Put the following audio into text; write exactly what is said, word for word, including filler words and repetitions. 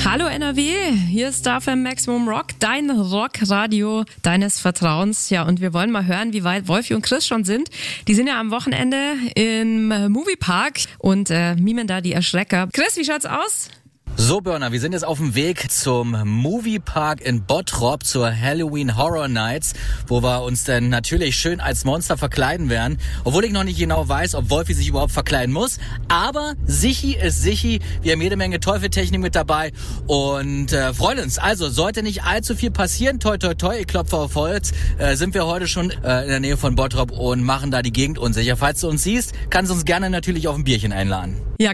Hallo N R W, hier ist Star F M Maximum Rock, dein Rockradio deines Vertrauens. Ja, und wir wollen mal hören, wie weit Wolfi und Chris schon sind. Die sind ja am Wochenende im Moviepark und äh, mimen da die Erschrecker. Chris, wie schaut's aus? So, Burner, wir sind jetzt auf dem Weg zum Moviepark in Bottrop zur Halloween Horror Nights, wo wir uns dann natürlich schön als Monster verkleiden werden. Obwohl ich noch nicht genau weiß, ob Wolfi sich überhaupt verkleiden muss. Aber Sichi ist Sichi. Wir haben jede Menge Teufeltechnik mit dabei und äh, freuen uns. Also, sollte nicht allzu viel passieren, toi toi toi, ich klopfe auf Holz, äh, sind wir heute schon äh, in der Nähe von Bottrop und machen da die Gegend unsicher. Falls du uns siehst, kannst du uns gerne natürlich auf ein Bierchen einladen. Ja,